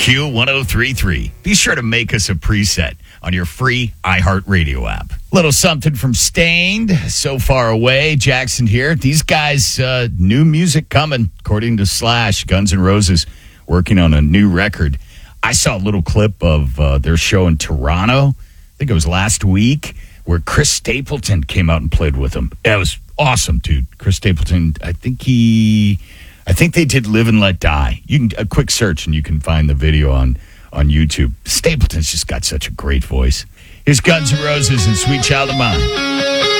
Q1033. Be sure to make us a preset on your free iHeartRadio app. Little something from Stained, So Far Away. Jackson here. These guys, new music coming, according to Slash. Guns N' Roses working on a new record. I saw a little clip of their show in Toronto. I think it was last week, where Chris Stapleton came out and played with them. It was awesome, dude. Chris Stapleton, I think they did Live and Let Die. You can a quick search and you can find the video on YouTube. Stapleton's just got such a great voice. Here's Guns N' Roses and Sweet Child of Mine.